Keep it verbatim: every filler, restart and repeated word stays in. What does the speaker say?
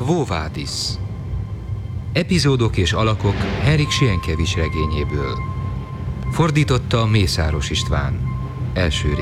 Quo Vadis. Epizódok és alakok Henrik Sienkiewicz regényéből. Fordította Mészáros István. Első rész.